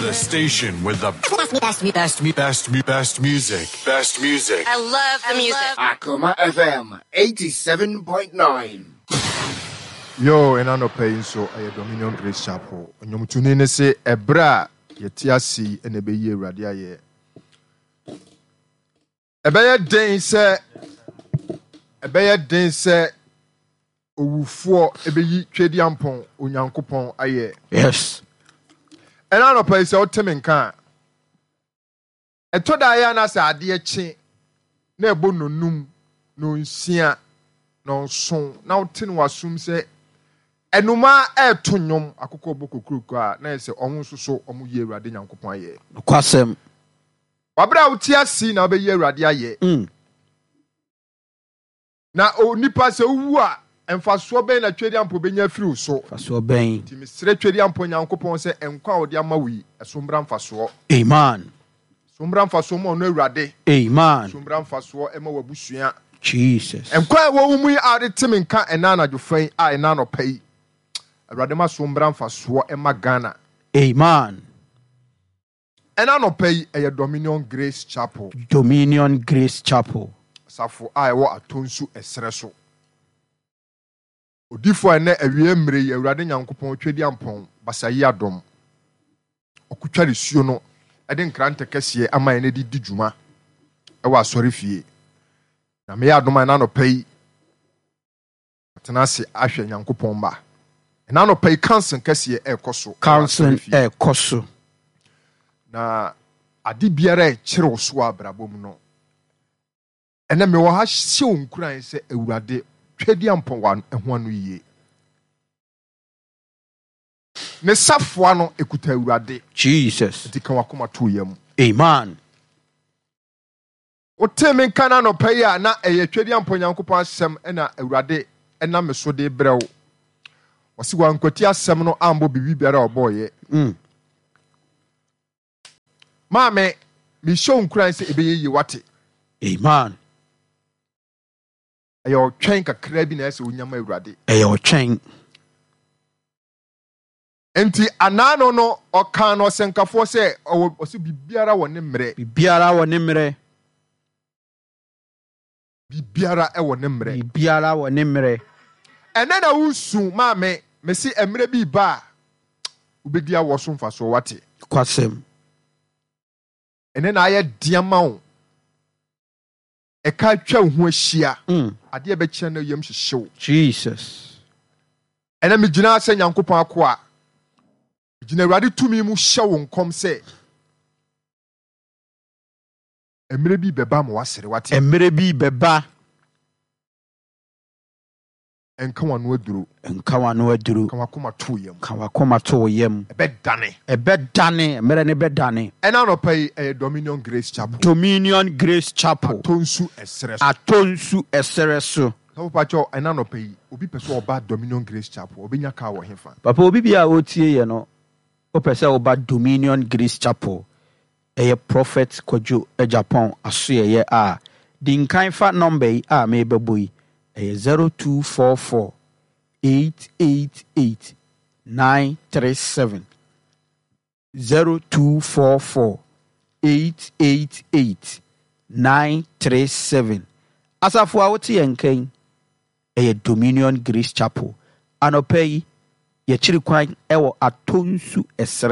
The station with the best music. Best music. I love the music. Akoma FM 87.9. Yo, and I'm not paying so a Dominion Grace Chapel. And you're tuning in say a bra, yetiasi, and a be ye radia ye. A bear day say, Owufo ebeyi twediampon onyankopon aye. Yes. And I no pay say otemenka. Etoda ya na sa ade echi na ebo nonum no nsia no son na otin wasum say enuma eto nwom akoko bokokruko a na say onwo soso omo ye Awurade nyankopon aye. Kwasem. Wabra utia si na obeyi Awurade aye. Na onipa se owu a emfaso ben na twediampo benya firi so. Faso ben. Ti misre twediampo nyankopon se enkwa odi amawi esombra mfaso. Amen. Sombra mfaso mo no Awurade. Amen. Sombra mfaso ema wabusua. Jesus. Enkwa wo mu ade timinka enana dwofan a enano pai. Awurade ma sombra mfaso ema Ghana. Amen. Enano pai eye Dominion Grace Chapel. Dominion Grace Chapel. Safo a ewo atonsu esre so. Odifo ene awie mre ye Awurade nyankopon twediampon basayi adom. Okutwa resuo no ede nkrante kese ama ene di djuma ewa asori fie. Na me adom na no pai atenase ahwe nyankopon ba. Na no pai kansen kese ekoso. Kansen ekoso. Na ade biara e kire so abrabom no. Ene me wo ha hye onkuran se Awurade twediampon wan eho anu yie. Ne safo no ekuta Awurade. Jesus. Dika wakoma to yam. Amen. O teme kana no paya na eye twediampon Nyankopon asem na Awurade na me so de brew. Wasi wankoti asem no ambo bibi biara oboye. Mame me show nkran se ebeye yi wate. Amen. Ayo twen kakra bi na ese onyama Awurade. Ayo twen. Enti anano no oka no senkafo se osi bibiara woni mre. Bibiara woni mre. Bibiara e woni mre. Bibiara woni mre. Ene na wusu mame mesi emre bi ba ubedi a woso mfaso wate. Kwasem. Ene na aye diama wo. Eka twa ho ahia. Ade be kye na yam hyehyew. Jesus. Ene me gina ase Nyankopon akoa. Gina Awurade tumi mu hye wo nkom se. Emre bi beba mo wasere wate. Emre bi beba. Enka wano aduru. Enka wano aduru. Kan wakoma to yam. Kan wakoma to yam. Ebedane. Ebedane. Emre ne bedane. Ena no pay Dominion Grace Chapel. Dominion Grace Chapel. Atonsu esreso. Atonsu esreso. Sabu pacho ena no pay obi peso oba Dominion Grace Chapel. Obi nya ka wo hefa. Papa obi bia otie ye no. O pese oba Dominion Grace Chapel. Eye prophet Kojo Japan aso ye a. Din kan fa number a me beboyi. 0244 888 937 0244 888 937 Asafo awoti yenken Dominion Grace Chapel anopai ye chiri kwan ewo atonsu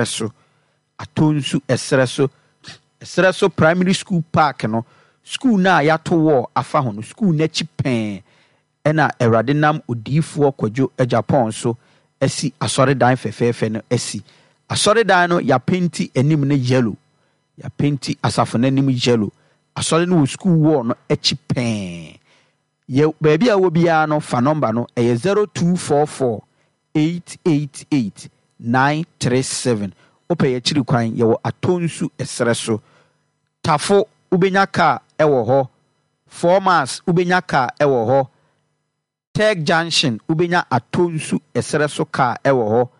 esreso primary school park no school na ya to wo afa ho no school na chi pen ena Awurade nam odiifo Kojo Japan so asi asore dan fefefe no asi asore dan no ya penti enim ne yellow ya penti asafo na enim yellow asore no school wall no echi pen ye baby a wo bia no fa number no 0244 888 937 ope ye chiri kwan ye wo atonsu esreso tafo ubenya ka ewo ho formers ubenya ka ewo ho Tech Junction ubenya atonsu esreso ka ewo ho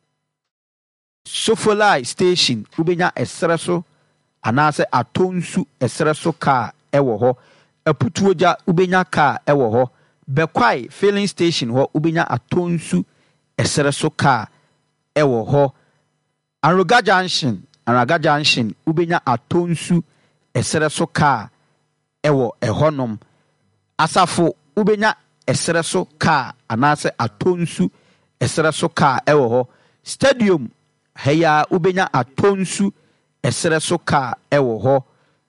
Sofolai Station ubenya esreso anase atonsu esreso ka ewo ho Aputuoja ubenya ka ewo ho Bekwai filling station ho ubenya atonsu esreso ka ewo ho Aruga Junction Araga Junction ubenya atonsu esere so car ewo ehonom asafo ubenya esere so car anase atonsu esere so car ewo ho stadium heya ubenya atonsu esere so car ewo ho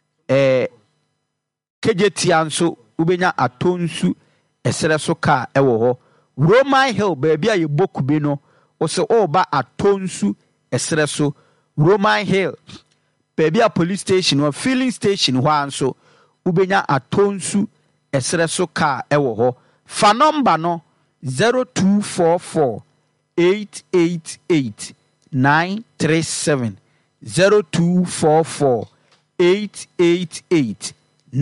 kejetianso ubenya atonsu esere so car ewo ho Roman Hill baby a yebokube no ose oba atonsu esere so Roman Hill baby a police station or filling station ho anso ubenya atonsu esere so car ewo ho fa number no 0244 888 937 0244 888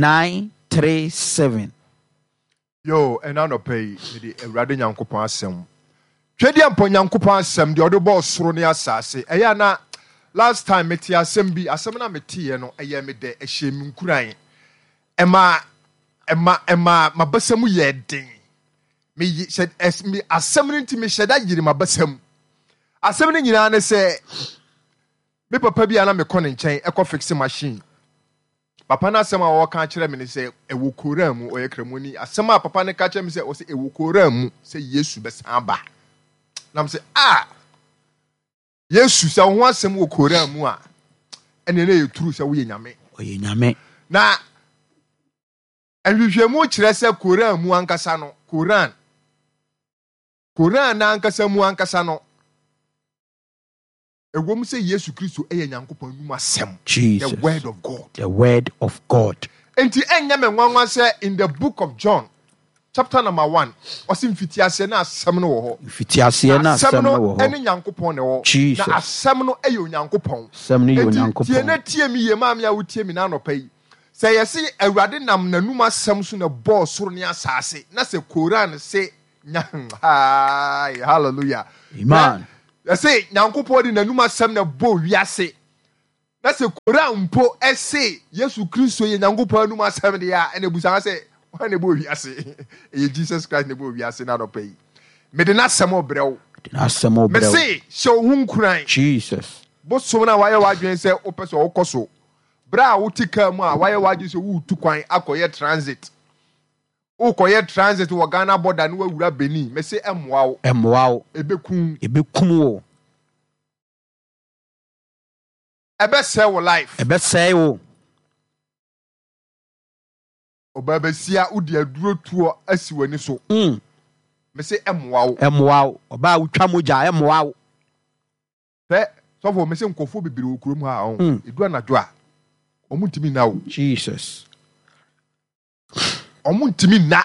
937 Yo, and I no pay the Radi Yankupon Sem. Twedia Pon Yankupon Sem, the other boss Ronia Sassi. Ayana last time Metia Sembi, a semina metia no a yamide a shame crying. Emma, my besemu yedding. Me said as me assembling to me said I give my besem. Assembling in Anna say, me papa be an American chain, eco fixing machine. Papa na asɛm a wɔka kyerɛ me ne sɛ ɛwɔ koraa mu ɔyɛ kremoni asɛm a papa ne ka kyerɛ me sɛ ɔsɛ ɛwɔ koraa mu sɛ Yesu bɛsan ba na me sɛ Yesu sɛ wo ho asɛm wɔ koraa mu a ɛne ne yɛ turu sɛ woyɛ nyame ɔyɛ nyame na ɛhwehwɛmu kyerɛ sɛ koraa mu ankasa no Koran na ankasa mu ankasa no Ewom say Yesu Kristo eye Nyankopon numa asɛm Jesus. The word of God. The word of God. Enti enya me nwanwa say in the book of John chapter number 1 osim fitiase na asɛm no wo ho. Fitiase na asɛm no wo ho. Ene Nyankopon ne wo. Jesus. Na asɛm no eye Onyankopon. Asɛm no eye Onyankopon. Tie na tie mi ye ma me a wotie mi na anopa yi. Sɛ yɛse Awurade nam nanum asɛm so na bɔɔ soro ne asase na sɛ Koran se hallelujah. Amen. I say, Nyankopon di nanum asɛm na bɔ wiase. Na sɛ Koran mpo ɛse Yesu Kristo ye Nyankopon anum asɛm de ya ɛna busa sɛ wan na bɔ wiase. Ɛyɛ Jesus Christ na bɔ wiase na anopa yi. Mede na asɛm obrɛw. Me say, hyɛ wo ho nkuran. Jesus. Bosom na wayɛ wadwen sɛ wopɛ sɛ wokɔ so. Bra a wote kaa mu a wayɛ wadwen sɛ wotu kwan akɔyɛ transit. Wokɔyɛ transit wɔ Ghana border no wawura Benin. Me say ɛmmoa wo. Ebekum wo. Ɛbɛsɛe wo life. Ɛbɛsɛe wo. Obabesia wodi aduro tuo asi wani so. Me say ɛmmoa wo. Ɔba wotwa mogya ɛmmoa wo. Pɛ sɔfo me say nkɔfo bibiri wɔ kurom ha a edu anadwo a ɔmo ntimi na wo. Jesus. Ɔmo ntimi na.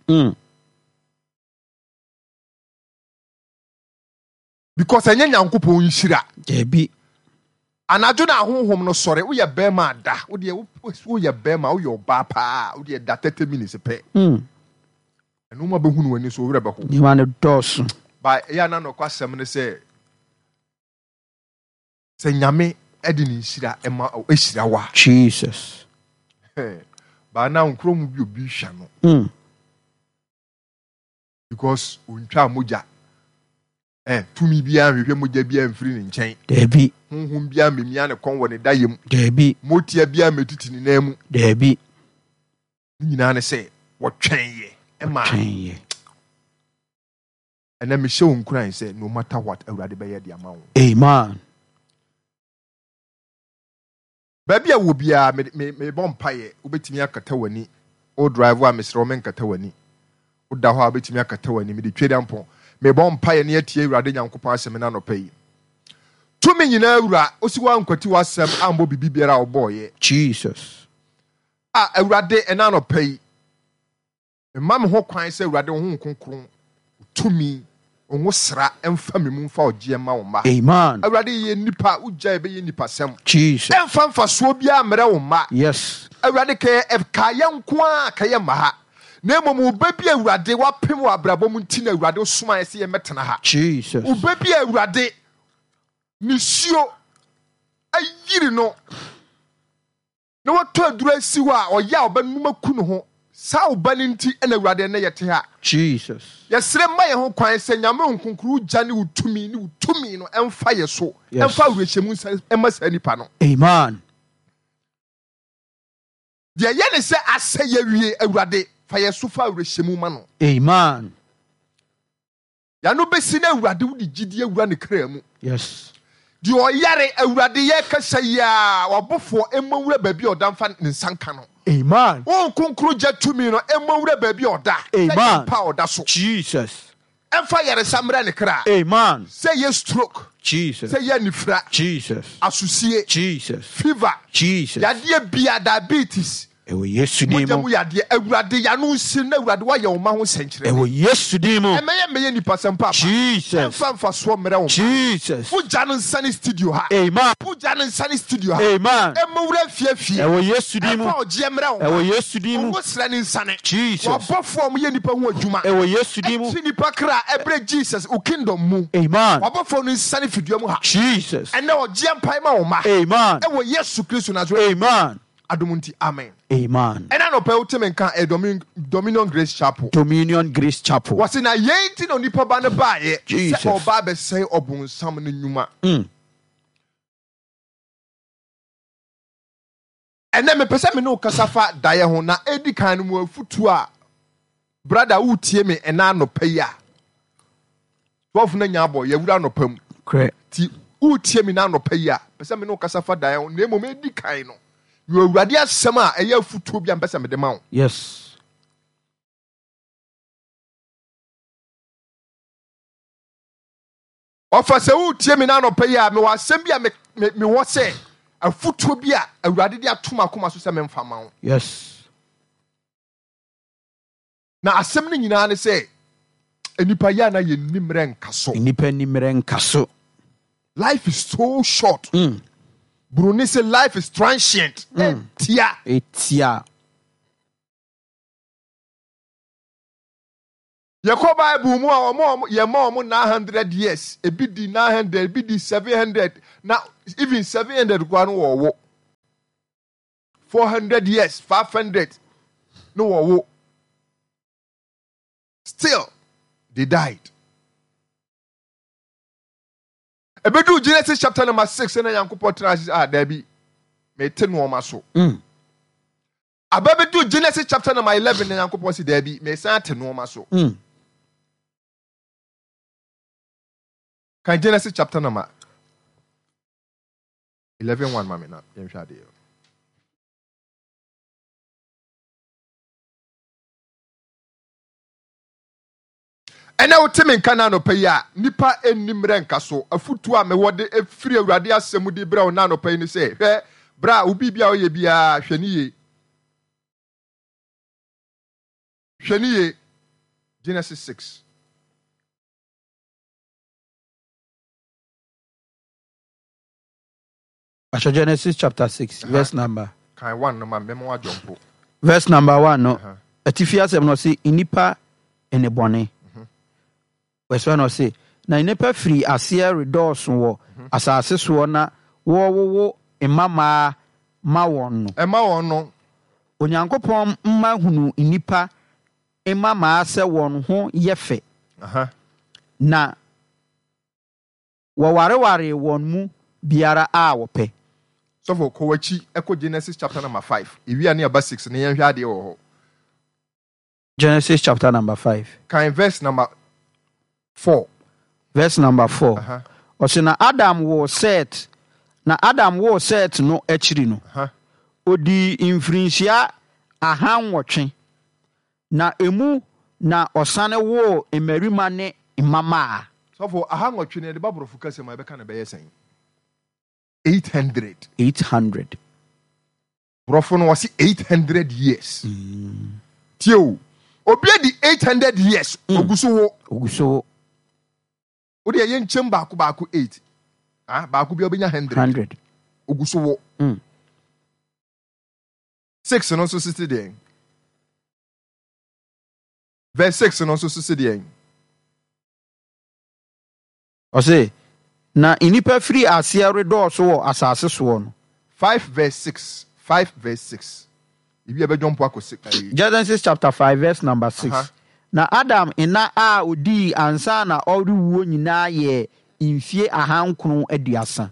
Because ɛnyɛ Nyankopɔn nhyira. Debi. Anadwo na honhom no sɔre woyɛ bɛrima ada woyɛ bɛrima woyɛ ɔbaa paa woyɛ da 30 minutes pɛ. Ɛno ma bɛhunu w'ani so owurɛ bɛho. Nima no dɔɔso. Ba ɛyɛ na nɔkɔ asɛm no sɛ Nyame ɛde ne nhyira ɛma ɛhyira wa. Jesus. Ba na nkrom bi obi hwa no. Because ontwa mogya. Tumi bia hwehwɛ mogya bia mfiri ne nkyɛn. Debi. Honhom bia memia ne kɔn wɔ ne dayem. Debi. Motia bia metuti ne nan mu. Debi. Nyina ne sɛ wɔtwɛn yɛ. Ɛma. Twɛn. And then me show nkran say no matter what Awurade bɛyɛ de ama wo. Amen. Baby a wo bia me bɔ mpaeɛ wobɛtumi akata w'ani. O drive a mesrɛ wo menkata w'ani. O da hɔ a wobɛtumi akata w'ani me de twɛdi ampɔ. Me bɔ mpaeɛ ne atie Awurade Nyankopɔn asɛm na nɔpɛ yi. Tumi nyina awura osi wa nkwati wasɛm ambɔ bibi biara a ɔbɔɔyɛ. Jesus. Awurade ɛna nɔpɛ yi. Mma me ho kwan sɛ Awurade wo ho nkonkron tumi onwo sra emfa me mu mfa ogye ma wo ma. Amen. Awurade ye nipa ugya be ye nipa sem. Jesus. Emfa mfaso bia mre wo ma. Yes. Awurade ka ye nko a ka ye ma ha. Na emom obabi Awurade wapem wo abrabom nti na Awurade soma ese ye metena ha. Jesus. Obabi Awurade nisuo ayiri no. Na wato adura si wo a oya obanuma ku no ho Sao baninti and a rather near Jesus. Yes, my home quiet saying, Yaman conclude Johnny would to me, and fire so, and fire which Emma's any panel. Amen. The Yen say, I say, ye a rade, fire so far reshimu mano. Amen. Yano Bessina radu the Gidia run the creme. Yes. Do yare a radier Kasaya or before Emma baby or Danfan in Sankano. Amen. Oh, conclude to me, no Emma baby or da. Amen. Power that's Jesus. And fire a samran cry. Amen. Say yes, stroke. Jesus. Say yeah, nifra. Jesus. Associate. Jesus. Fever. Jesus. Yadia bia diabetes. Ewo Yesu di mo. Yadia Ewrade yanu sin na Ewrade wa ye o ma ho century. Ewo Yesu di mo. Emeye nipa sempa. Jesus. Fa so mere wo. Jesus. Fuja no sani studio ha. Amen. Fuja no sani studio ha. Amen. Emowura fie. Ewo Yesu di mo. Fa oje mere wo. Ewo Yesu di mo. Wo sra ni nsane. Jesus. Wa bofo mo ye nipa ho adwuma. Ewo Yesu di mo. Ti nipa kra ebre Jesus o kingdom mu. Amen. Wa bofo no nsane fidua mu ha. Jesus. Ene oje mpai ma wo ma. Amen. Ewo Yesu Kristo Nazareth. Amen. Adumunti amen. Amen. And I know Peltimen can a Dominion Grace Chapel. Dominion Grace Chapel. Was in a yentin on Nipa Bana Baye. Jesus. Or Baba say Obun Summon Numa. And then me pesa me no kasafa daye ho na edi kan mu afutu a brother utie me ena no paya. 12 na nya boy yewura no pam. Correct. Ti utie me na no paya. Pesa me no kasafa daye ho na emo me edi kan no. You already have some a year futu bi ambesa me de ma. Yes. Ofa se utie me na no paya me wa asem bia me wo se afutu bi a awurade de atoma koma so se me mfa ma wo. Yes. Na asem ni nyina ne se enipa ya na ye nimre nkaso. Enipa nimre nkaso. Life is so short. Bruni say life is transient. Etia. Yako Bible mu a ye mo 900 years. Ebi di 900, ebi di 700. Now even 700 kwa no wo. 400 years, 500. No wo. Still they died. Ebedu Genesis chapter number 6 na Yankopɔn tena there be me te no ma so. Abedu Genesis chapter number 11 na Yankopɔn si there be me san te no ma so. Kan Genesis chapter number 11:1 mama na yɛhwɛ ade. Ena wotemen kana no pay a nipa enimre nka so afutu a me wode efiri awurade asɛm di bra na no pay ni se hwɛ bra obi bia oyɛ bia hwɛniye Genesis 6 Genesis chapter 6 verse number kan 1 no ma memo adwompo verse number 1 no atifi asɛm no se nipa ene bɔne. Weswa no say na nipa firi aseɛ redɔɔso wɔ asase soɔ na wɔwowo mmama ma wɔn no. Ɛma wɔn no. Onyankopɔn mma hunu nipa mmama sɛ wɔn ho yɛ fɛ. Na wɔwareware wɔn mu biara a wɔpɛ. So for Kowachi Echo Genesis chapter number 5. Iwi ani aba 6 na yɛhwɛ ade wɔ hɔ. Genesis chapter number 5. Kan verse number 4. Verse number 4. Ɔsɛ na Adam wɔ Set. Na Adam wɔ Set no akyiri no. Odi mfirinhyia 900. Na emu na ɔsane wɔ mmarima ne mmammaa. So for 900 ne de babrofo kase ma bɛka na bɛyɛ sɛn. 800. 800. Brofo no was 800 years. Tio. Obi di 800 years. Oguso. Odi ye nchem baako 8. Baako bi obenya 100. Oguso wo. 6 no so sisi den. Verse 6 no so sisi den. Ose na inipa firi aseɛ redɔɔso wɔ asase soɔ no. 5 verse 6. 5 verse 6. If you ever jump up, Genesis chapter 5 verse number 6. Na Adam ina a odi ansa na ɔrewuo nyinaa yɛ mfie ahankron aduasa.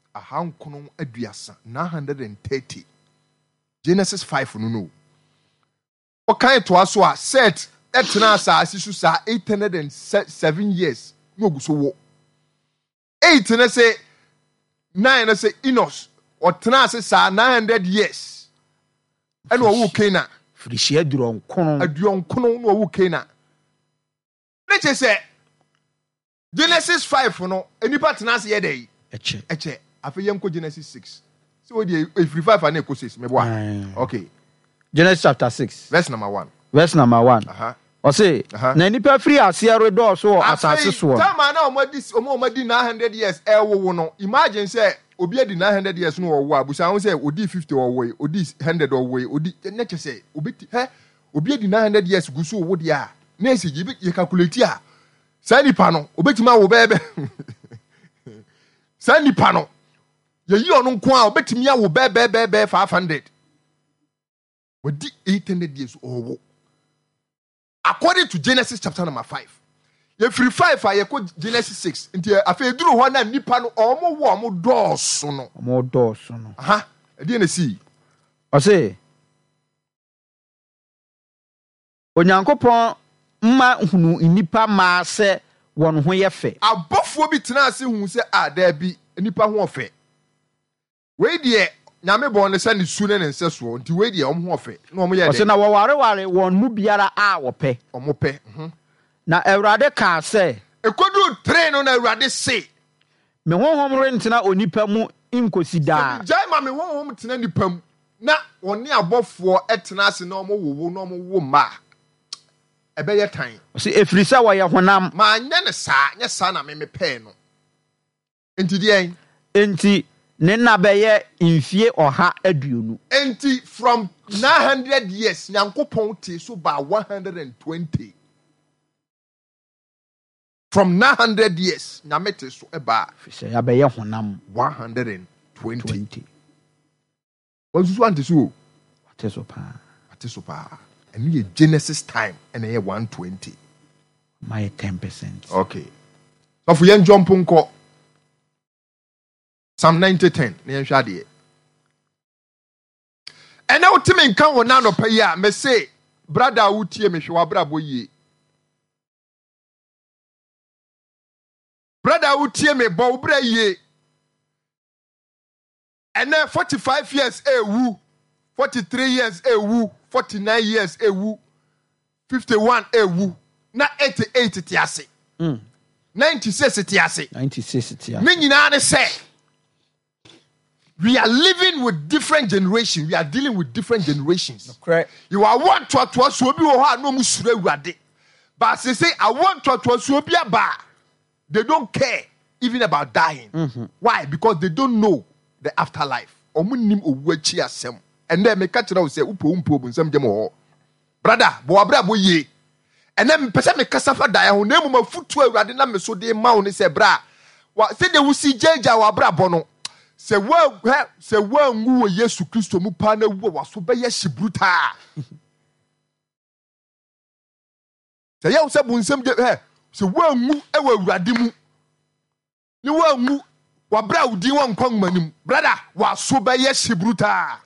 930. Genesis 5 no. Okay, to us so set etna asase so sa 807 years. No go so wo. 8 na say 9 na say Enos or tena say sa 900 years. And wo Canaan. Frishia duron kono. Aduon kono no wo Canaan. Let's say Genesis 5 no enipa tena say dey. Eche. Afi yemko Genesis 6. So we if 5 and equal 6 me boy. Okay. Genesis chapter 6. Verse number 1. Verse number 1. O say na nipa free asia redo so asase so. Tama na omadi 900 years wo no. Imagine say obi adi 900 years no wo abusa won say odi 50 wo we, odi 100 wo we, odi nature say obi adi 900 years guso wo dia. Na esi ye calculate a. Sa nipa no obetima wo bebe. Sa nipa no ye yi onu nko a obetimi a wo bebe 500. Wodi 800 years owo. According to Genesis chapter number 5. Ye free 5 a ye ko Genesis 6. Nti afa eduru ho na nipa no omo wo omo dooso no. Omo dooso no. E dey na see. O say Onyankopɔn mma hunu nipa ma se won ho ye fe. Abofo bi tena ase hu se da bi nipa ho ofe. We die nyame bon ne se ne su ne nseso nti we die omo ho ofe. Na omo ye de. O say na wo ware won mu biara a wo pe. Omo pe. Na Awurade ka se ekodu train no na Awurade se me honhom rentena onipa mu inkosi da. Jai ma me honhom tena nipa mu na oni abofo etena ase na omo wowo na omo wo ma. Ebe ye tan. O say efrisa wo ye honam. Ma nya ne sa na me pe no. Enti die enti ne na be ye mfie oha aduonu. Enti from 900 years Nyankopɔn te so ba 120. From 900 years, Nyamete so eba. Fisha ya be ye honam 120. What you want to do? What is so pa? And you Genesis time and ye 120. My 10%. Okay. So for yen jump unko Psalm 90:10. Ne yen hwade. And now Timin kan wona no pa ya me say brother wutie me hwe wabrabo yie. Brother wutie me bo bra yie. And then 45 years ewu, 43 years ewu, 49 years ewu, 51 ewu, na 88 tiase. 96 tiase. 96 tiase. Me nyina ne say we are living with different generations. We are dealing with different generations. Correct. You are one to so bi wo ha no mu sure Awurade. But say I want to so bi aba. They don't care even about dying. Why? Because they don't know the afterlife. Omunim owuachi asem. And then me catch now say upo bunsam demo. Brother, bo abra bo ye. And then pese me kasafa da ho na mu mafutu Awurade na me so de ma wo say bra. Wa say they will see jeja wa bra bo no. Say wa ngu wo Yesu Kristo mu pa na wu wa so be ye shibruta. Say ya say bunsam de so wangu ewa Awurade mu ni wangu wa bra udi wan kwan manim brother wa so be ye shibruta.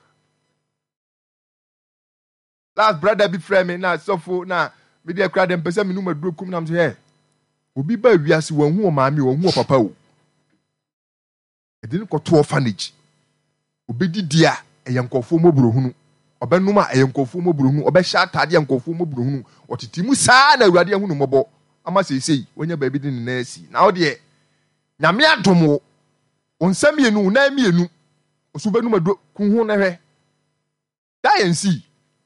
Last brother be friend me na sofo na me dey kra dem pese me no maduro kum na me say obi ba wiase wanhu o maami wanhu o papa o e din ko to orphanage obi dia eyankofo mobrohunu obenum a eyankofo mobrohunu obehya atade eyankofo mobrohunu otitimu saa na Awurade ahunu mobo ama sei wonya ba bi din na asi na wo de nyame adomo onsam yenu na mienu osu benum adu kunhu na hwe da yensi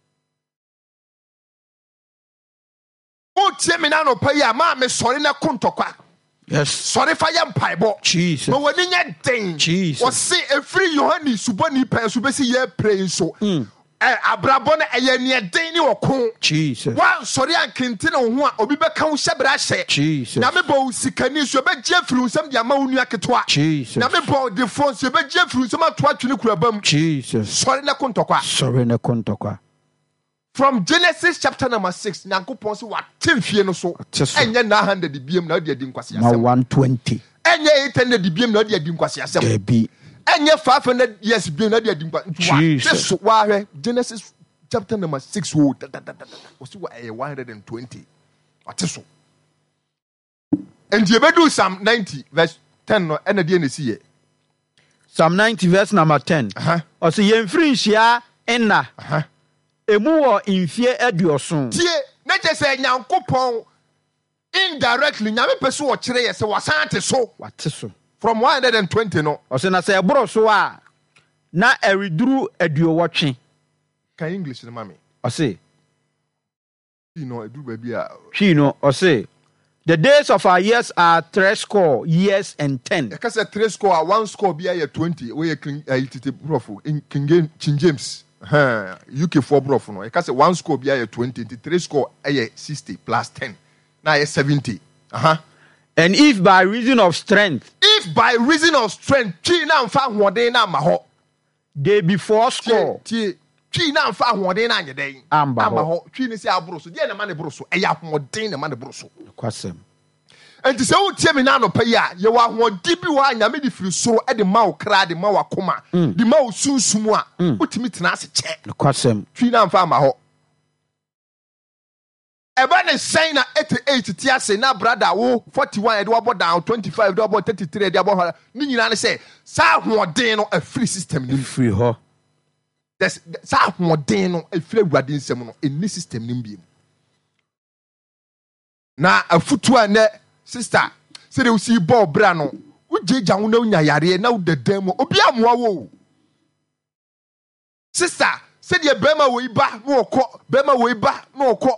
o tie me na no pa ya ma me sori na kontokwa. Yes. Sorry for your piebo. Jesus. No one in your thing. Jesus. Was say a free Yohani suboni pen subesi ye praying so. Abrabona eye near deni or con. Jesus. Wow, sorry, and Quintino one obi be count shabrashe. Jesus. Namebo sikani so be Jeffrey some yamaunia ketwa. Jesus. Namebo de France be Jeffrey some twat to the crabum. Jesus. Sorry na kontokwa. Sorry na kontokwa. from Genesis chapter number 6 nyankopon se what temfie no so enye 900 biem na odi nkwase asem 120 enye 800 biem na odi nkwase asem ebi enye 500 years biem na odi nkwase so wa hwe Genesis chapter number 6 wo o se wa 120 what so and you bedu Psalm 90 verse 10 no ena die na siye Psalm 90 verse number 10 o se yemfiri nhia enna emu wo mfie aduoson tie na je se nyankopon indirectly nyame pese wo kire ye se wasante so wate so from 120 no o se na se eboro so a na eriduru aduowotwe kan English no mami o se eduru ba bia twi no o se the days of our years are 30 years and 10. I can say 3 score, 1 score be 20. We King James. UK 4 bro no. I can say 1 score be 20, 3 score 60 plus 10. Now 70. And if by reason of strength, chi na mfa hoden na ma ho. Day before score. Chi na mfa hoden na nyeden. Amba ho. Chi ni se abro so. Die na ma ne bro so. Eya hoden na ma ne bro so. Kwasem. Enti se wo tie me na no pa ya, ye wa hoden bi wa nyame di firi soro e de ma wo kra de ma wa koma. De ma wo sunsumu a, utimi tena ase che. Kwasem. Chi na mfa ma ho. Eba ne sign na 88 ti ase na brother wo 41 e de wabo down 25 de wabo 33 de wabo ni nyina ne say sa hoden no a free system ni free ho. That's sa hoden no a free awurade nsem no any system ni mbiem. Na afutu ane sister say they see ball bra no ujeja wo na unya yare na udedam obi amoa wo. Sister say the bema wo iba no okọ bema wo iba no okọ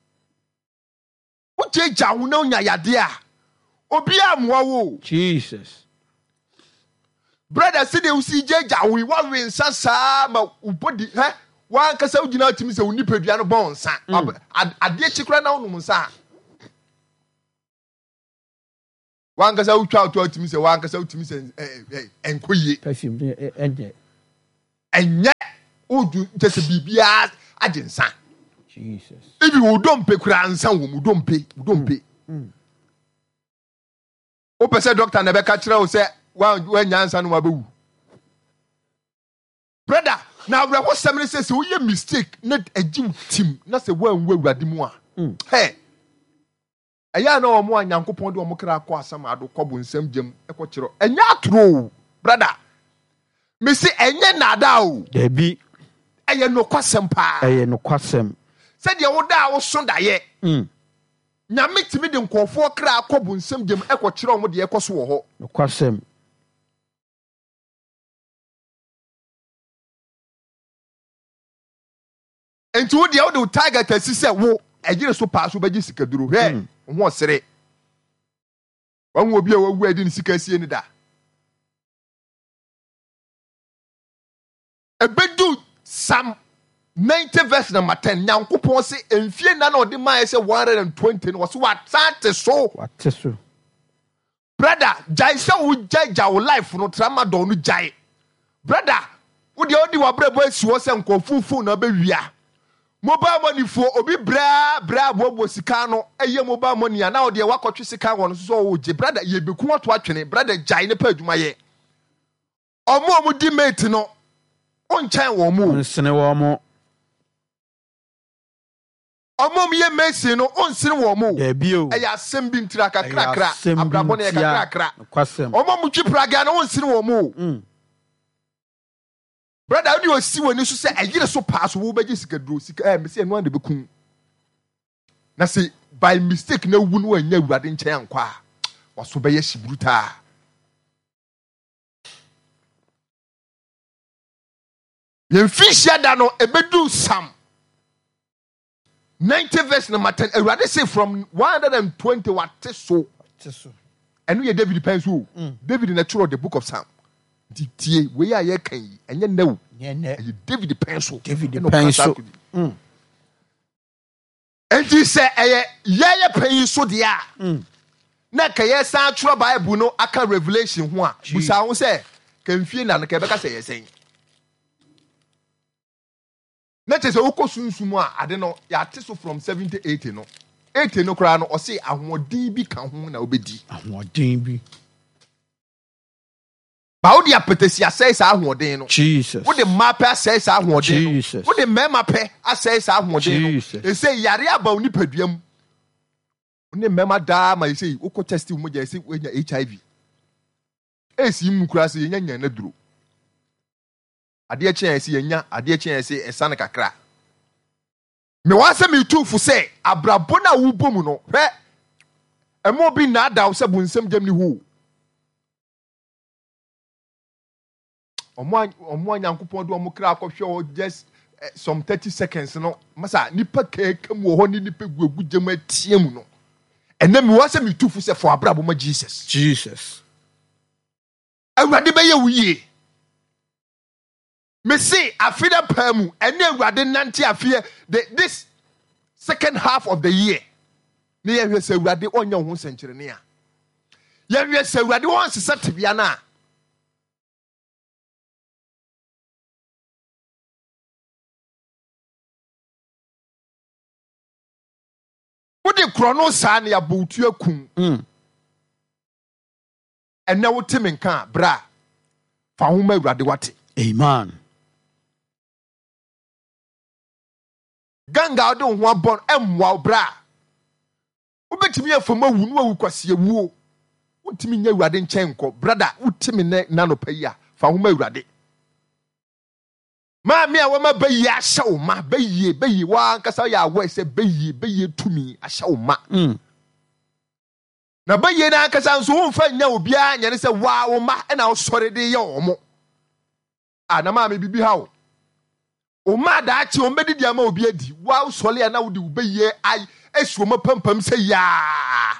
ujeja wo na unya yade a obi amoa wo. Jesus. Brother say they see jeja wo wa wen sasa ma ubodi wan kasa ugina timi se unipadua no bon nsa ade chikura na onum nsa wan kasa utwa to timi se wan kasa utimi se enkoye perfume enye odu tese bibia agensa. Jesus. Ibi wo dompe kura nsa wo mu dompe o pese doctor na be ka kire o se wan nyansa no wabewu. Brother, now we have somebody says so you mistake not a gym team na se wan wu awurade mu a hey aya na omo anyankopon de omo kra akọ asam ado kọbụ nsam gem ekọkiro enya atro brother me say enye nada o debi eye no kwasem pa eye no kwasem se de wo da wo so da ye nyame timi de nkofo kra akọbụ nsam gem ekọkiro omo de ekọso wo ho no kwasem. Enti wo de wo de target asise wo ejire so pa so beji sikaduro he ho sere wan obi a wawu adi ni sika sie ni da ebedu Psalm 90 verse number 10 nyankopon se emfie na odi man se 120 no so watante so brother jai se wo jaja wo life no tramadol no jai brother wo de odi wa brabo asiwo se nkofufu na be wia mobile money for obi bra bobo sika no eye mobile money na ode wakotwe sika won so wo je brother ye beku ato atwene brother jai ne pa adwuma ye omo di mate no onchan wo mu nsene wo mo omo ye mesi no onsene wo mu e bio eya asem bi ntira kakrakra abrabo ne kakrakra omo mu twipraga no onsene wo mu brother you see when you say ayire so pass wo beji sikaduro sika me say no ande bekun na say by mistake na wu no anya awurade nkyɛn ankwa waso bɛyɛ hibruta yemfishia da no ebedu Psalm 90 verse number 10 awurade say from 120 what so enu ye David penso David na twerɛ the book of Psalm tie we aye kan yi enye newu David penso enti se ye pen so de a na ka ye san twerɛ Bible no aka Revelation ho a busa ho se kan fie na no ka beka se ye sen na kyerɛ sɛ wokɔ sunsum a ade no yɛate so from 70 80 no 80 no koraa no ɔse ahoɔden bi ka ho na wobɛdi ahoɔden bi ba wode apɛtɛsi asɛe saa ahoɔden no Jesus wode mmaa pɛ asɛe saa ahoɔden no Jesus wode mmarima pɛ asɛe saa ahoɔden no ɛsɛ yare aba wo nipadua mu ne mmarima daa ma yɛsɛ wokɔ test wo mogya ɛsɛ woanya HIV ɛsi mu koraa sɛ yɛnya nya na duro adeɛ kyɛn ɛsɛ yɛnya adeɛ kyɛn ɛsɛ ɛsa no kakra me wa sɛ metu fo sɛ abrabɔ na wo bom no hwɛ ɛmo bi na ada wo sɛ bunsam gyam ni ho ɔmo anyankopɔn de ɔmo kra akɔhwɛ ɔ just some 30 seconds no masa nipa kɛkɛ mu wɔ hɔ ne nipa guagu gyam atie mu no ɛnɛ me wa sɛ metu fo sɛ fo abrabɔ ma Jesus awurade bɛyɛ wo yie me say afida paa mu ɛne awurade nante afie this second half of the year ne yɛhwɛ sɛ awurade ɔnyɛ wo ho nsɛnkyerɛnne a yɛhwɛ sɛ awurade ɔnsesa tebea no a wode korɔ no saa ne yɛabɔwotu akum ɛnɛ wote me nka a berɛ a fa ho ma awurade wate amen ganga wode wo ho abɔ no ɛmmoa wo berɛ a wobɛtumi afam awu no wawu kwaseawuo wontumi nya awurade nkyɛn nkɔ brada wotimi ne nanɔpa yi a fa ho ma awurade maame a wama bɛyie ahyɛ wo ma bɛyie wankasa yɛ awɔ sɛ bɛyie tumi ahyɛ wo ma na bɛyie na ankasa nso womfa nya obiara nyane sɛ waa wo ma ɛna wosɔre de yɛ wɔ mo na maame bibi ha wo o ma daakye o mbɛdidi ama obi adi wa wosɔre a na wode wo bɛyie ai asuo ma pampam sɛ yaa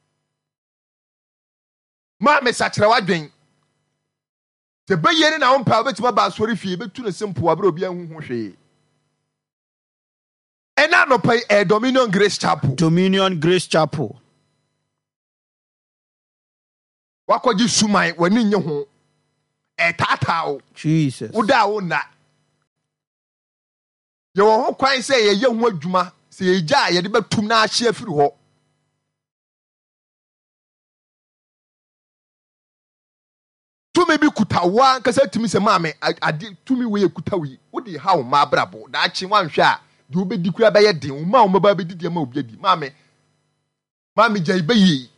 maame sakyerɛ wadwen te bɛyie ne na wo mpa wobɛtumi aba asɔre fie bɛtu ne simple abrɛ obi ahu ho hwee ɛna anɔpa yi Dominion Grace Chapel wakɔgye suman w'ani nye ho ɛtaataa Jesus woda wo na yɛwɔ ho kwan sɛ yɛyɛ ho adwuma sɛ yɛgya a yɛde bɛtum na ahye afiri hɔ tumi bi kuta wo ankasa tumi sɛ maame ade tumi wei kuta wo yi wode ha wo ma abrabɔ daakye wanhwɛ a deɛ wobɛdi kura bɛyɛ den wo ma wo maba bɛdi deɛ ma obi adi maame gya ibɛyie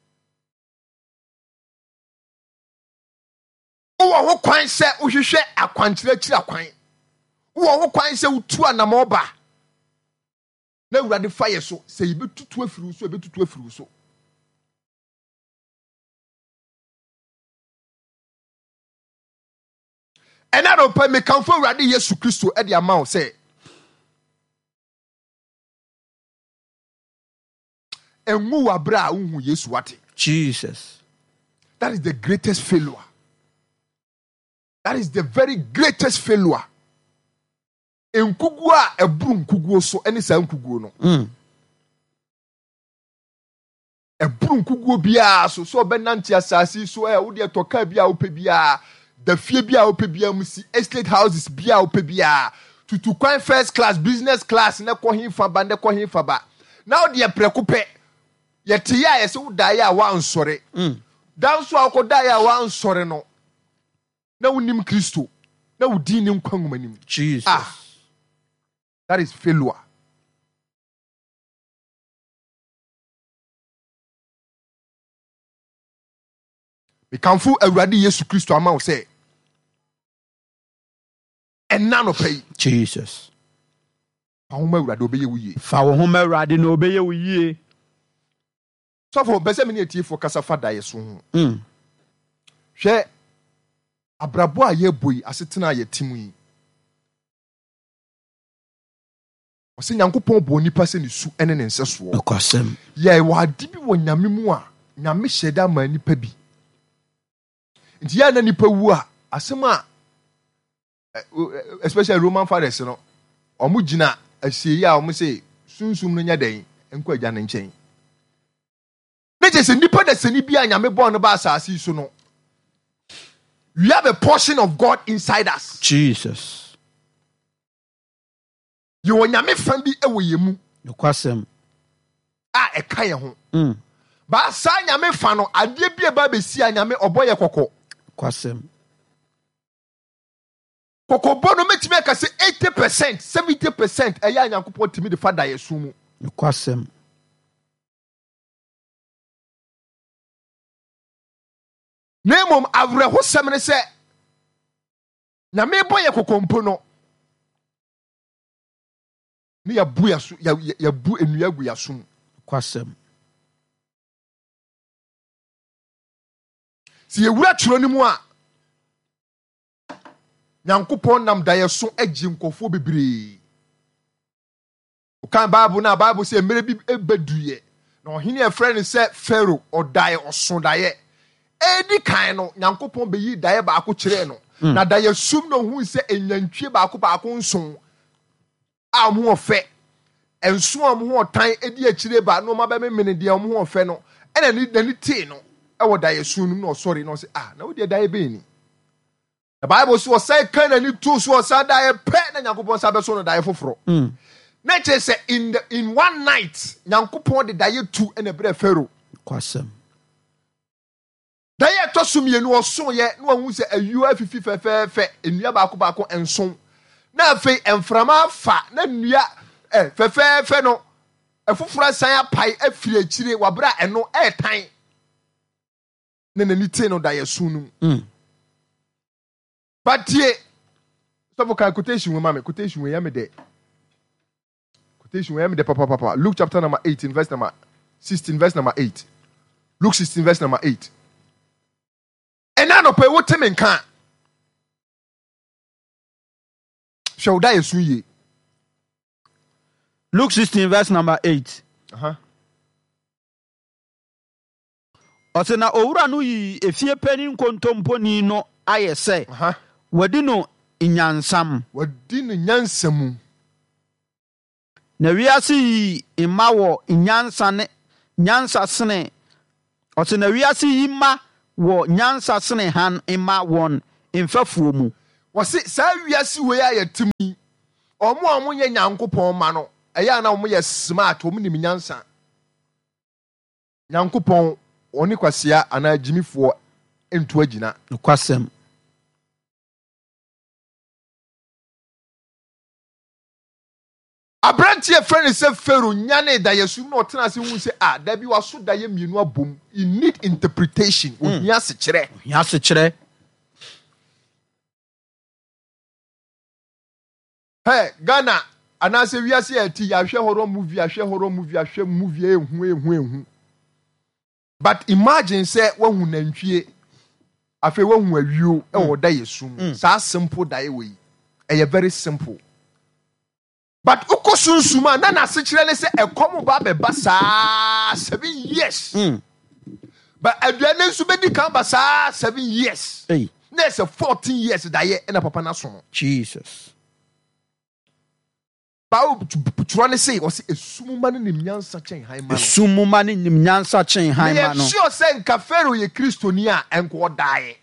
wowɔ ho kwan sɛ wohwehwɛ akwankyerɛ kyiri akwan wowɔ ho kwan sɛ wotu anama ɔba na awurade fa yɛ so sɛ yɛbɛtutu afiri wo so yɛbɛtutu afiri wo so ɛna nɔpa mekamfo awurade Yesu Kristo ɛde ama wo sɛ ɛnwu w'abrɛ a wohu Yesu wate Jesus that is the greatest failure. That is the very greatest failure. Nkugu a ɛburu nkuguo so ɛne saa nkuguo no. Ɛburu nkuguo biara so ɔbɛnante asase so wode ɛtɔka bi a wopɛ biara dafie bi a wopɛ biara mu si estate houses bi a wopɛ biara tutu kwan first class business class ne kɔ hemfa ba na wode ɛprɛko pɛ yɛte yɛ a yɛsɛ wodaeɛ a wansɔre danso a wokɔdaeɛ a wansɔre no na wonim Kristo na wodi ne nkwa ngomanim Jesus that is failure. Mekamfo awurade Yesu Kristo ama wo sɛ ɛna no pɛ Jesus fa ho ma awurade obɛyɛ wo yie fa wo ho ma awurade na obɛyɛ wo yie sɔfo bɛsɛ me ne atiefo kasa fa daeɛ so ho hwɛ abrabɔ a yɛbɔ yi asetena a yɛtim yi ɔsɛ nyankopɔn bɔ nipa sɛ ne su ne ne nsɛsoɔ ɔkɔsɛm yɛwɔ ade bi wɔ nyame mu a nyame hyɛ da ama nipa bi nti yɛ na nipa wu a asɛm a especially Roman fathers no ɔmo gyina asieyi a ɔmo sɛ sunsum no nyɛ dɛn nkɔ agya ne nkyɛn ne kyɛ sɛ nipa da sani bi a nyame bɔɔ no ba asase yi so no we have a portion of God inside us. Jesus You want nyame fan bi ewo yemu. Nokwasem. Eka ye ho. Ba sa nyame fa no ade bi e ba besi a nyame oboye kokko. Kwasem. Kokko bo no metime ka se 80%, 70% eya nyankopon timi de fada ye sumu. Nokwasem. Nemom avre ho semne se nyame boye kokko mpo no. Ni ya bu ya su ya bu enua gu ya sum. Kwasem. Si ewura turo ni mu a Nyankopon nam da ye so agi nkofo bebre. O kan Bible say mere bi ebeduye. Na ohene e frɛ ne sɛ Pharaoh odaye oso daye. Edi kan no Nyankopon be yi daye ba ko kyerɛ no. Na da ye sum no hu sɛ enyantwie ba ko nson. A mo ofe enso a mo otan edi akyire ba no ma be memene de mo ofe no ena ni ti no e wo da ye sum no sorry no say na wo de da ye be ni. The Bible says say kan ani tu so say da ye pe na Nyankopon sa be so no da ye foforo. Na che say in one night Nyankopon de da ye tu ena bre Pharaoh. Kwasem. Da ye to sum ye no so ye no hu say ayu afifi fe enua ba ko enson. Na afei emframa fa na nnua fefefe no efufura san apai afiri akire wabra eno etan na nani te no da yesunum but ye so for quotation we mama quotation we yam de papa Luke chapter number 18 verse number 16 verse number 8 Luke 16 verse number 8 ena no pe wote menka shall die suye. Luke 16 verse number 8. Osena owura no yi efie pani nkontomponi no ayese. Wadi no inyansam. Na wiase yi ima wo nyansa sene. Osena wiase yi ma wo nyansa sene han ima won mfafuo mu. Wasi sa wiase we ayetimi. Omo nye Nyankopon ma no. Eya na omo ye smart omo nim nyansa. Nyankopon oni kwasia ana jimifo entu agina. Kwasem. Abrantie friend say Pharaoh nyane da yesu no tena se hu say da bi waso da ye mienu abom. You need interpretation. Ohia se kire. Hey, Ghana, anase wiase ati ahwe horror movie ahwe movie ehu. But imagine say wahu nantwie afi wahu awio e wo da yesum. Sa simple da we. E very simple. But ukosunsuma na na se kire ne say ekomo ba be basa 7 years. But aduane nsu be di kan basa 7 years. Hey. Na say 14 years da ye na papa na so. Jesus. Trying say was a summan in Nyansa chain high man. Sumuman in Nyansa chain high man. Sure saying Cafero ye Christonia and go die.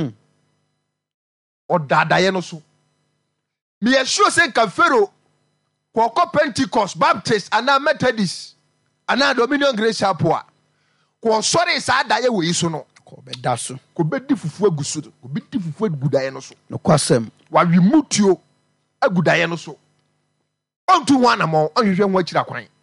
Or Diana so. Me sure saying Cafero, Quaco Pentecost, Baptist, and now Methodist, and now Dominion Grace Apua. Quo sorry sad die away so no. Cobedasso. Could be different good, could be different good Dianoso. No quasem. While we moot you a good Dianoso. Onto one among unusual watch la coin.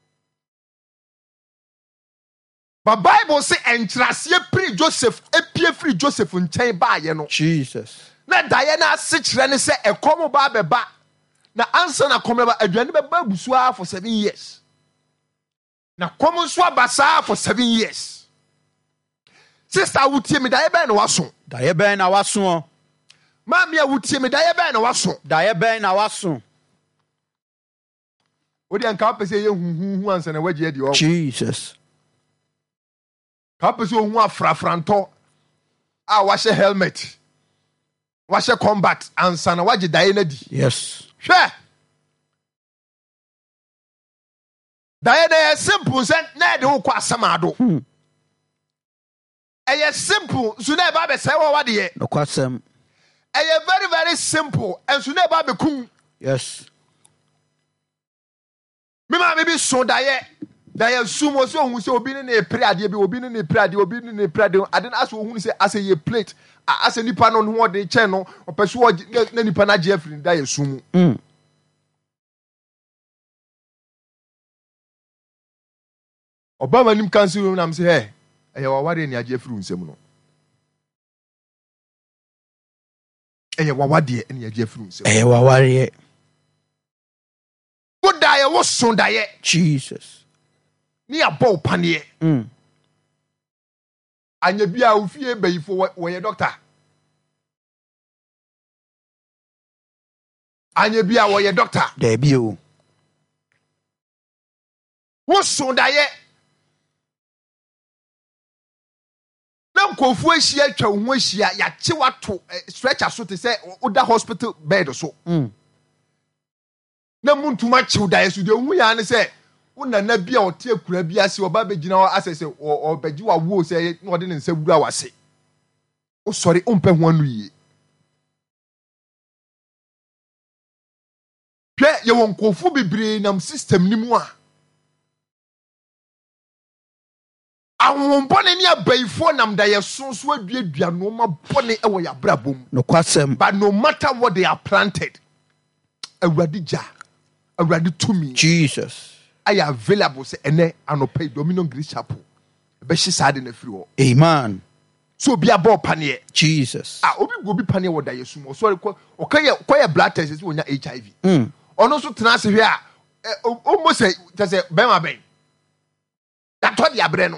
But Bible say entrust ye pre Joseph, a peer free Joseph in chain by no. Jesus. Na Diana six rene say a como barbe back. Na answer na come a granny babuswa for 7 years. Na common swab basa for 7 years. Sister would tell me Diaben wason. Diaben awason. Mammy would tell me Diaben wason. Diaben awason. Odi an kapese ye hu ansa na wagye di o. Jesus. Kapese hu afrafranto a wahye helmet. Wahye combat ansa na wagye dae na di. Yes. Hwe. Dae na simple say na de wo kwa asamado. Eye simple so na ba be say wo wade ye. No kwasem. Eye very very simple and so na ba be kun. Yes. Me ma maybe so daye sumo so hu say obi ne pre ade bi obi ne pre ade obi ne pre ade ade na so hu say as a plate as a nipa no ho de che no opeso na nipa na je afiri daye sumu Obama nim council room na me say hey eya wawade ni age afiri unsem no eya wawade ni age afiri unsem eya waware Good daye wo so daye Jesus ni abɔ paneɛ anya bia ofie bayifo wo ye doctor anya bia wo ye doctor da bi o wo so daye na nkofu ahia atwa wo ahia ya che wato stretcher so te sɛ oda hospital bed so na muntuma chew daye so de hu ya ne sɛ una na bia ote akura bia se oba begina asese obegi wa wo se na ode ne nsa wura wase o sorry o mpe ho anu yi hwe ye won kofu bebre nam system ni mu a awon bone ni abaifo nam da ye sonso aduadua no ma bone e wo ya brabom no kwasem but no matter what they are planted awurade tumi Jesus I available say ene anopai Dominion Grace Chapel be shi sade na firi ho amen so bi abo panie Jesus obi go bi panie wo da yesu mo sorry ko ye blood test wonya HIV ono so tena se hwe a almost say just ben ma ben that to dia bre no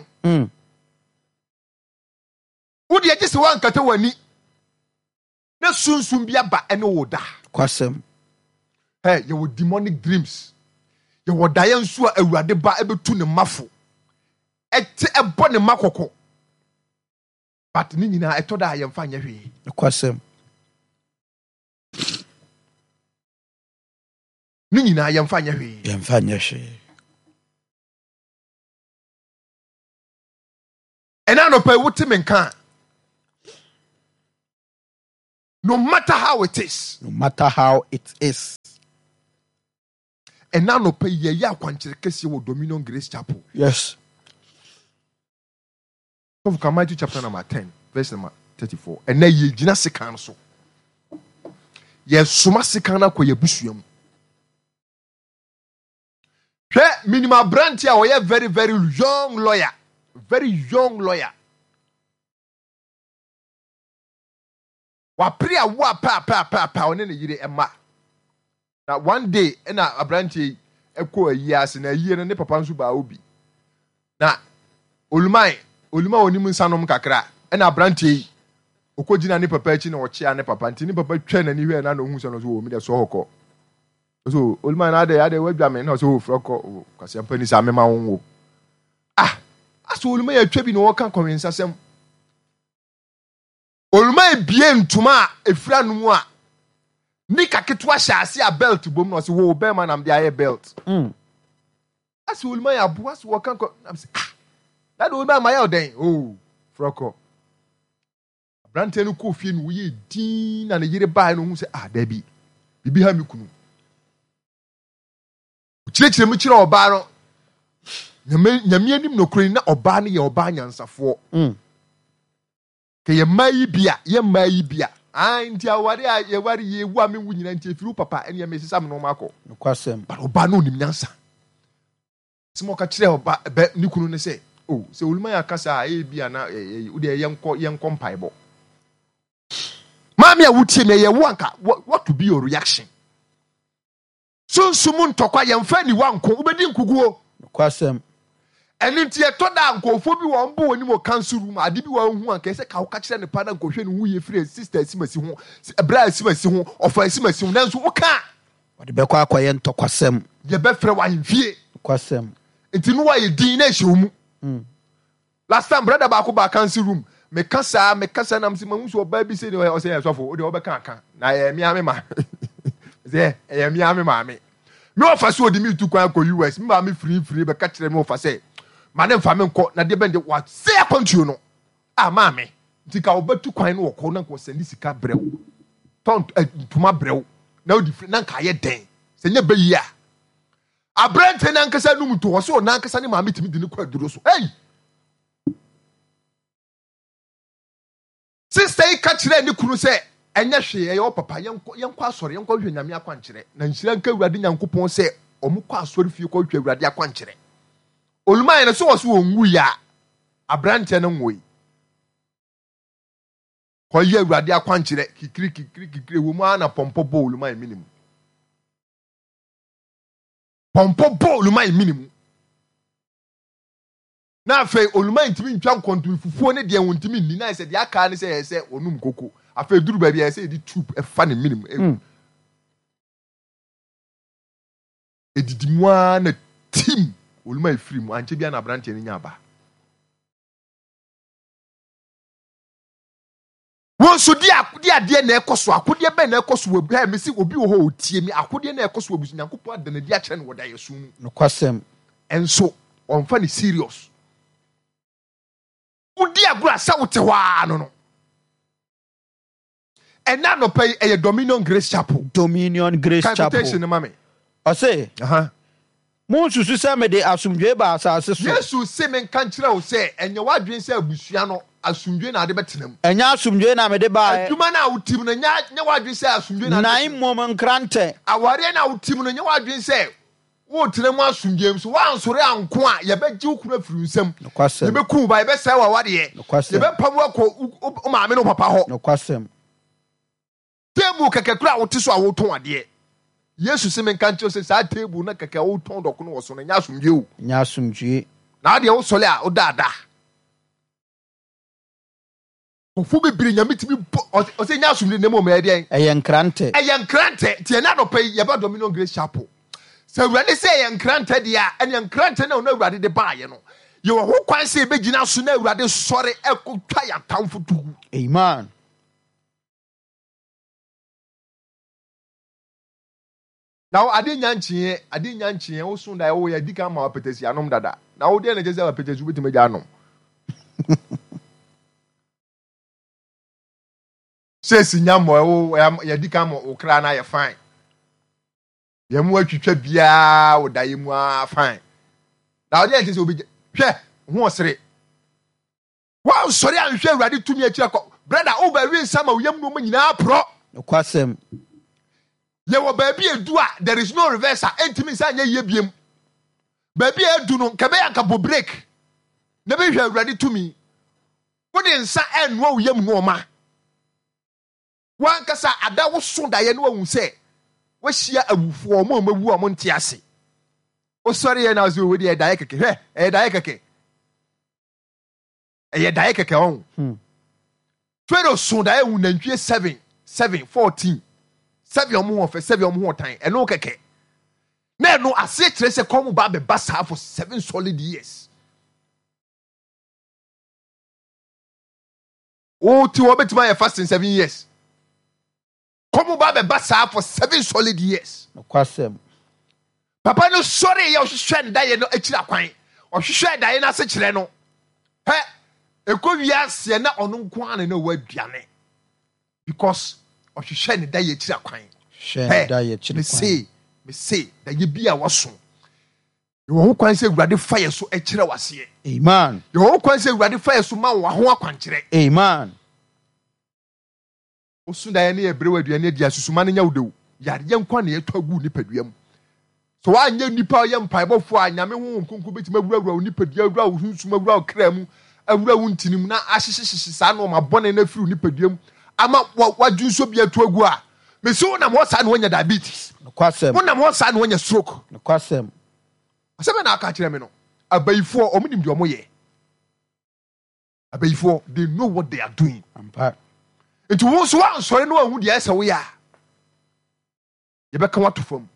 wo de agise wan kata wani na sunsun bi aba ene wo da kwasem hey you with demonic dreams ye wodaye nsu a awurade ba ebetu ne mafo ete ebo ne makoko but ni nyina etoda ye mfa nya hwe kwasem ni nyina ye mfa nya hwe ena no pa wuti menka no matter how it is and now no pay ye akwanchere kese wo Dominion Grace Chapel. Yes. So for Matthew chapter number 10, verse number 34. And na ye gina sekan so. Ye soma sekan na ko ye busuam. Hwe minimal branch a we very very young lawyer. Very young lawyer. Wa pray a wa pa one ne yire ema. Now one day, ena abranche eko ayiase na ayiye no ne papa nso ba obi. Na oluma oni mu nsanom kakra. Ena abranche okogina ne papa achi na ochia ne papa nti ne papa twa na ni hwe na no hu so no so wo mi de so hokọ. So oluma na ade wadwa me na so froko kwase ampani sa me ma wonwo. Aso oluma ya twa bi no woka kọmensasem. Oluma ebie ntuma efira no mu a Nika ketwa shasi a belt bom no se wo be man am dey belt. As will my abu as wo kan am say that will my ya den froko. Brante no ko fie no wo ye din na ne yire bae no hu say da bi. Bibi ha mi kunu. Chire mu chire oba no. Nyame anim no kro na oba no ye oba nyansafo. Ke ye mai bia. Nti awari a ye wari ye wu me wu nyina nti efiru papa ene me sisa me no makọ kwasem but oba no nim nyansa simo ka kire oba be ni kunu ne se se oluma ya kasa e bia na wo de yenko mpaibo mami a wutie me ye wanka what to be your reaction so sumu ntokwa ye mfa ni wanko ubedi nkuguo kwasem ene nti e to da nkofo bi wo mbo oni mo council room ade bi wo hu anka se ka wo ka kire ne pa na nkofwe ne hu ye free sister simasi ho bra simasi ho ofa simasi ho nanso wo ka wode be kwa akwaye ntokwasem ye be frɛ wa himfie kwasem nti no wa ye din na ehye mu last time brother ba ko ba council room me kasa na msi mahu so ba bi se ne o se ye sofo o de o be kan na ye mi ame ma ze ye mi ame ma me ofa so odi mi tu kwan ko US mi ba mi free be ka kire me ofa se mane mfa me nko na de bende wa se akontuo no maame nti ka obatu kwan no woko na nko send sika brew ton tuma brew na odi na nka ye den se nya bayi a abrante na nkasa num to so na nkasa ne maame timi de ne kwaduro so hey sister yi ka kire ne kunu se enya hwe ye o papa yenkɔ asɔre yenkɔ hwe nyame akwankyere na nhyira nka awurade nyankopɔn se ɔmukɔ asɔre fie kɔ hwe awurade akwankyere oluman ne so wɔ so onwu ya abrante ne nwoi kɔ ye awurade akwankyere kikiri wo mu ana pompo bo oluman minimum pompo bo oluman minimum na afei oluman ntimi ntwa nkonto fufuo ne de wontimi nni na se de aka ne se onum koko afei duru ba bia se di troop e fa ne minimum edidi mu na team oluman free mu anche bia na branch ni nya ba won so di ade na ekoso akode be na ekoso wabu ha mesi obi wo ho otie mi akode na ekoso wabu nyankopɔ adana di akere ne woda yesu no kwasem enso on fa ni serious udi agura sa wote hwa no ena no pay e Dominion Grace Chapel Chapel ne mame o say mo susu se me de asumdwe ba asase so yesu se men kan kire wo se enye wadwen se abusua no asumdwe na ade betenam enya asumdwe na me de ba aduma na wotim no nya wadwen se asumdwe na nine mom nkrante aware na wotim no nya wadwen se wo tenam asumdwe so wansore anko a ye beji ukuru afiri nsam ye beku ba ye be sai wa wade ye be pamu akọ o maame no papa ho no kwasem table kekekura wote so a woton ade yesu se men kan kire se sa table na keke woton doko no wo so na nya asumdwe o nya asumdwe na ade wo sole a o dada ofu bibiri nyamitimi o se nya asumdwe ne mo me ade eyenkrante tie na no pay ye ba Dominion Grace Chapel se awurade se eyenkrante dia enyenkrante na ono awurade de baaye no ye wo ho kwan se begina so na awurade sore ekotwa ya tamfo tugu amen now ade nyanchie wo so da wo ya dika ma wapetesi anom dada na wo de na jese wapetesi betima ja anom sesi nyamo wo ya dika ma okra na ya fine ye mu atwitwa bia wo da ye mu a fine na wo de jese obi hwe ho osere wa sori anhwe awurade tumi akira ko brother wo ba wi nsama wo yam no ma nyina pro kwasem ye wo baabi edu a there is no reverser entimi sa anya ye biem baabi edu no kebe yanka bo break na be hwe awurade tumi wo de nsa enu wo yam no ma wan kasa ada wo so da ye no wu se wo hia awufo o mo mawu o mo nte ase o sori ye na zo wo de da ye keke hwe da ye keke da ye keke on twero so da ye wu nantwie 7 14 omo ho fe 7 omo ho tan eno keke na eno ase kire se kom ba be basa for 7 solid years o ti wo betima ye fasting 7 years kom ba be basa for 7 solid years no kwasem papa no sorry ye o hwehwe nda ye no akira kwan o hwehwe da ye na se kire no he ekowia se na ono nko an na waduane because o hwehwe ne da ye kira kwan da ye kira kwan me say da ye bia waso ye wo kwan se awurade fire so akira wase amen ye wo kwan se awurade fire so ma wo ho akwankire amen osu da ye ne ebre waduane dia susuma ne nya wodewu yare ye nkwa ne yetwagu nipaduam so wa anya nipa ye mpaibofo anyame ho nkunku betima awurawura nipadua awura hunsuma awura kramu awura wuntinim na ahyehyehyehye sa no ma bone na firu nipaduam ama wadwunso bia to agu a me so na mo sa no nya diabetes no kwasem mo na mo sa no nya stroke no kwasem asebe na aka kire me no abayifo omunim de omoye abayifo they know what they are doing ampa it won so ansore no ahu de ese wo ya ye beka wato fam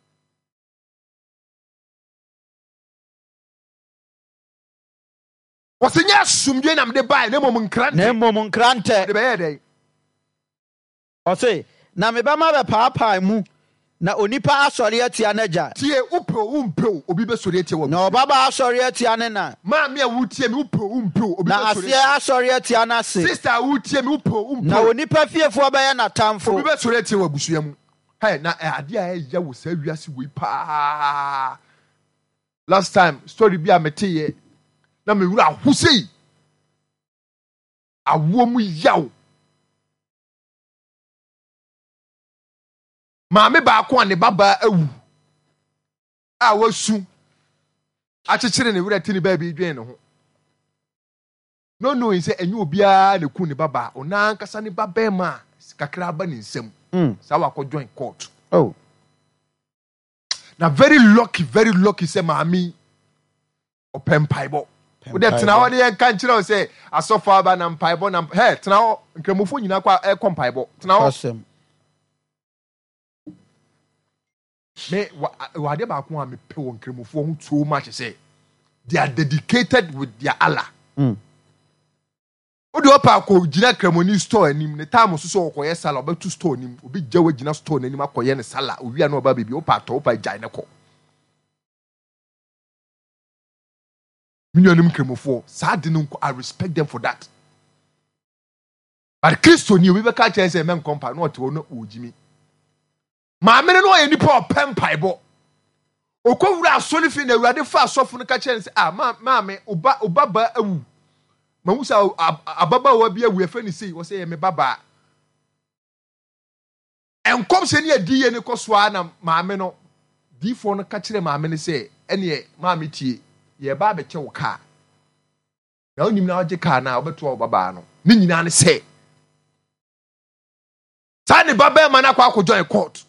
wasenya sumdwe na mde bai na mom nkrante de be dey o say na me ba ma be papa mu na onipa asori atia na ja tie umpeo obi be sori atia wo na obaba asori atia ne na ma me wutie me umpeo obi be sori na asori atia na se sister wutie me umpeo na onipa fiefo be ya na tamfo obi be sori atia wo abusua mu hey na ade a ya wo sa wiase we pa last time story bi a mete ye na me wura ahusei awo mu yaw maame ba ko ane baba awu a wasu akyekyere ne wura tini ba bi dwen ne ho no knowing say enyu obia ne ku ne baba ona ankasa ne baba ma kakra ba ne nsam sa wa ko join court. Oh, na very lucky say maami open paibo wo de tena ho de yan kan kire o say asofa aba na paibo na he tena ho nkramofo nyina kwa e kom paibo tena ho awesome. me wa de ba ko a me pe won nkramofo ho too much say they are dedicated with their Allah. Odi opa ko gina kramoni store anim ne time so so okoye sala obetu store anim obi gyawa gina store anim akoye ne sala owia na oba bebi opa to opa gyan ne ko minyonim kramofo sad no I respect them for that, but Christo ni obi be ka chen say men kompa no ote no ojimi ma me no ye nipa opem paibo okowura asoli fi na awurade fa asofo no ka chen say ma me oba ba awu mawusa ababa wa bia wu efe ni sei wo say me baba enkom se ni adiye ne kosoa na maame no difo no ka kire maame ne say ene maame tie ye ba be kye wo ka na onim na oje ka na obeto wo baba no ni nyina ne say sa ne baba ma na kwa join court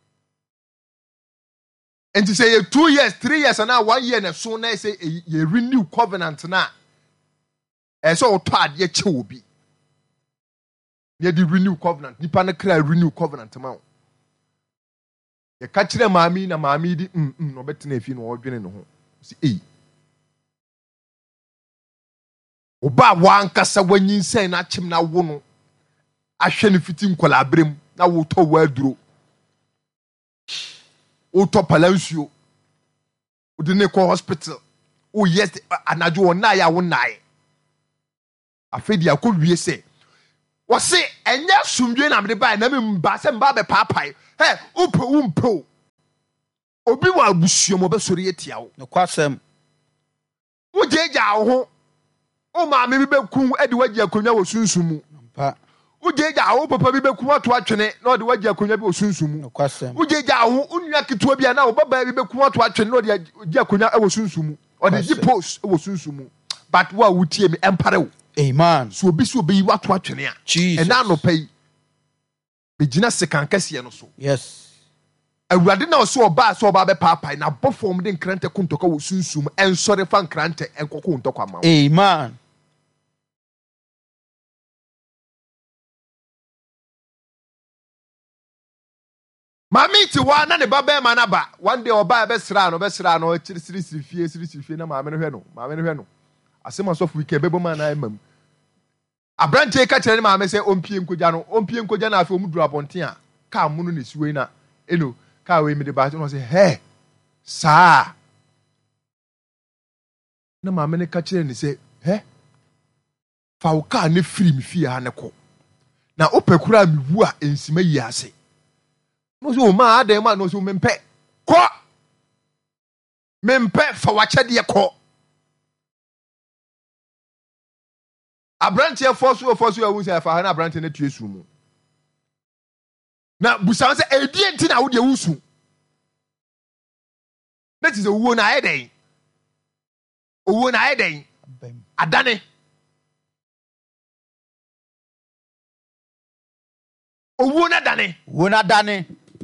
and to say 2 years 3 years and now 1 year na so na say ye renew covenant na so to ade che obi ye di renew covenant nipa na kra renew covenant ma ye ka kire maami na maami di no betena afi no odwene ne ho si oba wankasa wanyinsen na chim na wo no ahwe ne fiti nkola abrem na wo to wa aduro wo to palansuo wo de ne ko hospital wo yes anajo wona ya wo nae afedi akowie se wo se enya sumdwe na mede bai na me mba se mba be paapai he umpo obi wa abusuo mo be sori etia wo no kwasem wo jeja wo o ma me be kun edi waji akonya wo sunsumu pa ujeja wo papa bi be kun ato atwene na odi waji akonya bi wo sunsumu no kwasem ujeja wo unua ketewa bia na wo baba bi be kun ato atwene na odi waji akonya wo sunsumu odi ji post wo sunsumu but wo wutie me empare wo. Amen. So obi so be watu atwene a Jesus. na no pay be gina sekan kase no so. Yes. Awurade na so oba be papa na bofom de nkrante kuntoka wo sunsum ensore fa nkrante enkoko ntokwa ma. Amen. Mami ti wa na ne baba ma na ba one day oba be sra no siri fie na maame no hwe no asema so fu ike bebo ma na emam abrante ka kire ne maame se ompie nkogya na afi omuduru abonten a ka amono ne siwe na eno ka we mi de ba no se he sa na maame ne ka kire ne se he fa wo ka ne firi mi fie ha ne ko na opekura mi wu a ensima yi ase no so ma adem ma no so mempe fa wachede ko abrante force ewu se fa na abrante na tuesu mu na busan se edie nti na wo de wusu that is owo na eden adane owo na dane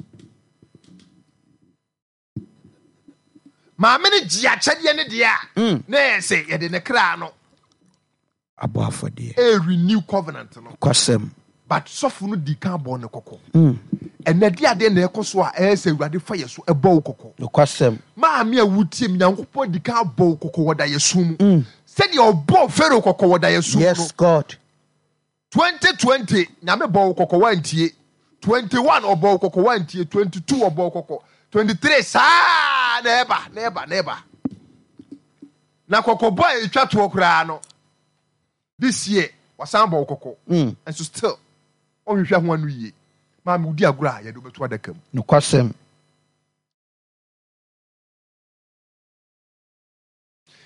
maame ne gia kyede ne de a na se ye de ne kra no abo afode renew covenant no kwasem but sofu no di kan bo ne kokko enade ade na ekoso a se awurade fa yeso ebo kokko no kwasem maame a wutie m nyankopɔ di kan bo kokko woda yeso mu said your bo fero kokko woda yeso yes God 2020 nyame bo kokko wantie 21 obo kokko wantie 22 obo kokko 23 sa never na kokko boy etwa to okra no this year wasan bo kokko and so still on hwehwe ho anu yie ma me udi agura ya do beto adaka mu no kwasem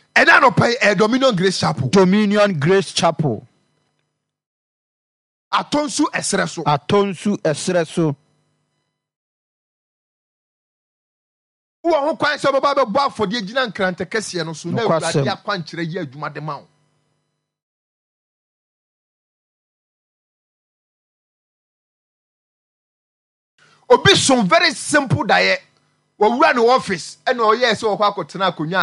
ɛda no pay Dominion Grace Chapel. Dominion Grace Chapel. Atonsu Esreso. Atonsu Esreso. Wo ho kwan se baba be bo afode gina nkrante kese no so na awurade akwankyere ye adwuma de ma wo. Obi some very simple diet. Wo wura no office e na oyɛ se wo kwa akotena akonya